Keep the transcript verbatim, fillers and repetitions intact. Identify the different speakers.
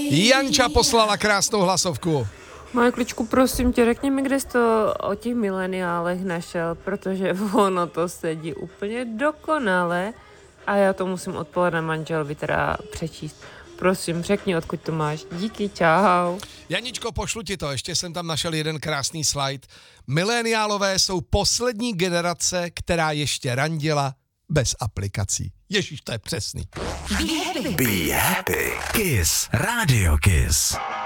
Speaker 1: Janča poslala krásnou hlasovku.
Speaker 2: Moje kličku, prosím tě, řekni mi, kde jsi to o těch mileniálech našel, protože ono to sedí úplně dokonale a já to musím odpoledne manželovi teda přečíst. Prosím, řekni, odkud to máš. Díky, čau.
Speaker 1: Janičko, pošlu ti to, ještě jsem tam našel jeden krásný slide. Mileniálové jsou poslední generace, která ještě randila bez aplikací. Ježíš, to je přesný.
Speaker 3: Be happy. Be happy. Kiss. Radio Kiss.